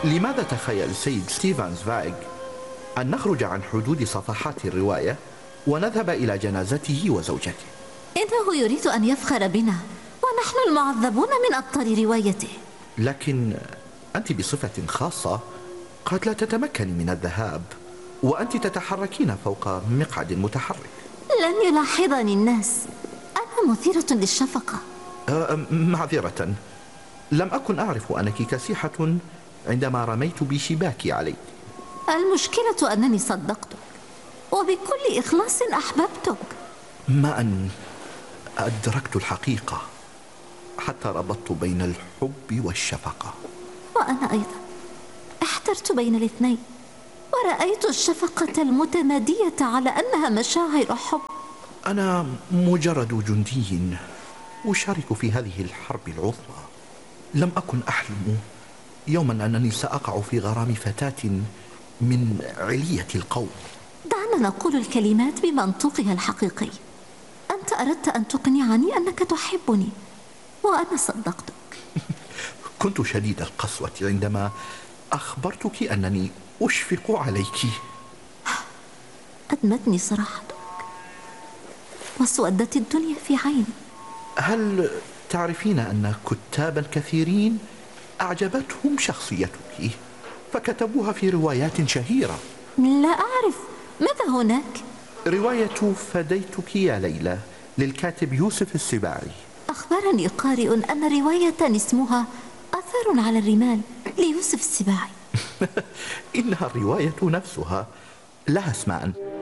لماذا تخيل السيد ستيفن زفايغ أن نخرج عن حدود صفحات الرواية ونذهب إلى جنازته وزوجته؟ إنه يريد أن يفخر بنا ونحن المعذبون من أبطال روايته. لكن أنت بصفة خاصة قد لا تتمكني من الذهاب، وأنت تتحركين فوق مقعد متحرك. لن يلاحظني الناس، أنا مثيرة للشفقة. معذرة، لم أكن أعرف أنك كسيحة عندما رميت بشباكي عليك. المشكلة أنني صدقتك وبكل إخلاص أحببتك. ما أن أدركت الحقيقة حتى ربطت بين الحب والشفقة. وأنا أيضا احترت بين الاثنين، ورأيت الشفقة المتمادية على أنها مشاعر حب. أنا مجرد جندي أشارك في هذه الحرب العظمى. لم أكن أحلم يوما أنني سأقع في غرام فتاة من علية القوم. دعنا نقول الكلمات بمنطوقها الحقيقي. أنت أردت أن تقنعني أنك تحبني، وأنا صدقتك. كنت شديد القسوة عندما أخبرتك أنني أشفق عليك. أدمتني صراحتك واسودت الدنيا في عيني. هل تعرفين أن كتابا كثيرين أعجبتهم شخصيتك فكتبوها في روايات شهيرة؟ لا أعرف، ماذا هناك؟ رواية فديتك يا ليلى للكاتب يوسف السباعي. أخبرني قارئ أن رواية اسمها أثر على الرمال ليوسف السباعي. إنها الرواية نفسها لها اسمان.